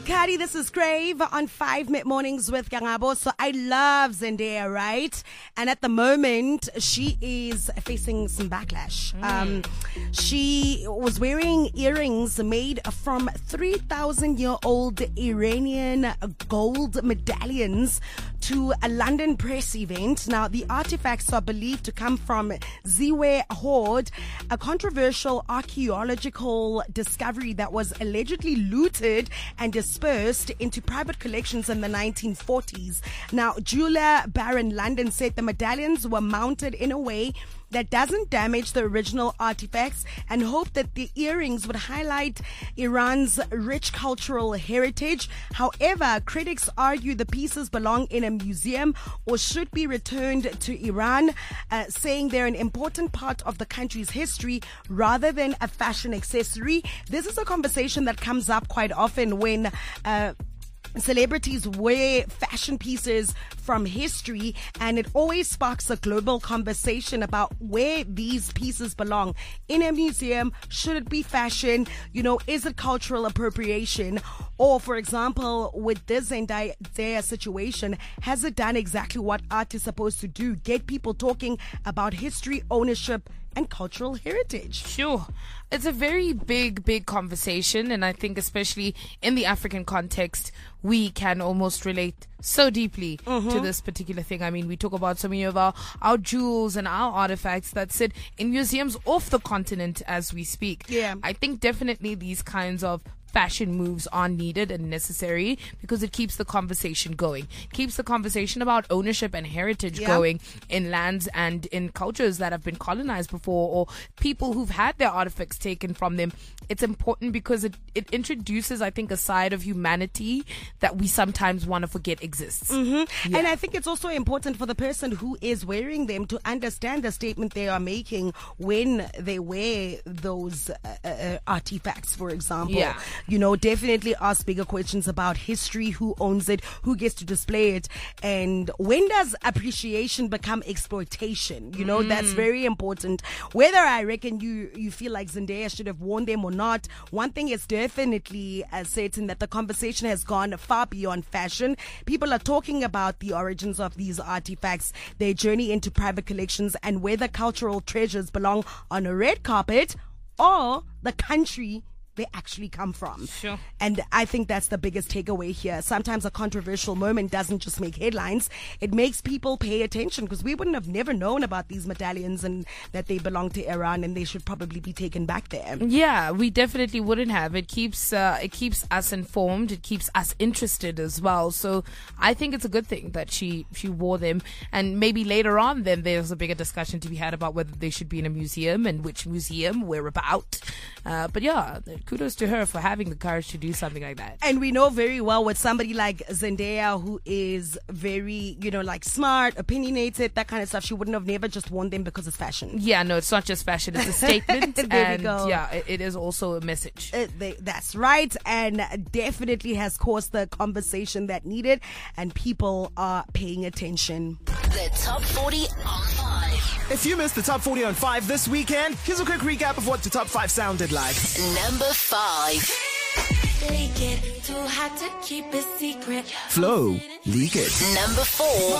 Kadi, this is Crave on 5 Mid-Mornings with Kangabo. So I love Zendaya, right? And at the moment, she is facing some backlash. She was wearing earrings made from 3,000-year-old Iranian gold medallions to a London press event. Now, the artifacts are believed to come from Ziwe Hoard, a controversial archaeological discovery that was allegedly looted and dispersed into private collections in the 1940s. Now, Julia Baron London said the medallions were mounted in a way that doesn't damage the original artifacts and hoped that the earrings would highlight Iran's rich cultural heritage. However, critics argue the pieces belong in a museum or should be returned to Iran, saying they're an important part of the country's history rather than a fashion accessory. This is a conversation that comes up quite often when celebrities wear fashion pieces from history, and it always sparks a global conversation about where these pieces belong. In a museum, should it be fashion? You know, is it cultural appropriation? Or, for example, with this Zendaya situation, has it done exactly what art is supposed to do? Get people talking about history, ownership, and cultural heritage. Sure. It's a very big conversation, and I think especially in the African context, we can almost relate so deeply to this particular thing. I mean, we talk about so many of our jewels and our artifacts that sit in museums off the continent as we speak. Yeah. I think definitely these kinds of fashion moves are needed and necessary because it keeps the conversation going, keeps the conversation about ownership and heritage going in lands and in cultures that have been colonized before, or people who've had their artifacts taken from them. It's important because it introduces, I think, a side of humanity that we sometimes want to forget exists. And I think it's also important for the person who is wearing them to understand the statement they are making when they wear those artifacts, for example. Yeah. You know, definitely ask bigger questions about history, who owns it, who gets to display it, and when does appreciation become exploitation? You know, that's very important. Whether I reckon you feel like Zendaya should have worn them or not, one thing is definitely certain, that the conversation has gone far beyond fashion. People are talking about the origins of these artifacts, their journey into private collections, and whether cultural treasures belong on a red carpet or the country they actually come from. Sure. And I think that's the biggest takeaway here. Sometimes a controversial moment doesn't just make headlines, it makes people pay attention, because we wouldn't have never known about these medallions and that they belong to Iran and they should probably be taken back there. Yeah, we definitely wouldn't have. It keeps us informed. It keeps us interested as well. So I think it's a good thing that she wore them. And maybe later on, then there's a bigger discussion to be had about whether they should be in a museum and which museum, whereabout. But yeah, kudos to her for having the courage to do something like that. And we know very well with somebody like Zendaya, who is very, you know, like smart, opinionated, that kind of stuff, she wouldn't have never just worn them because it's fashion. Yeah, no, it's not just fashion. It's a statement. There we go. Yeah, it is also a message. That's right. And definitely has caused the conversation that needed. And people are paying attention. The Top 40 on 5. If you missed the Top 40 on 5 this weekend, here's a quick recap of what the Top 5 sounded like. Number 5. Leak it, too hot to keep a secret. Flow, Leak It. Number 4.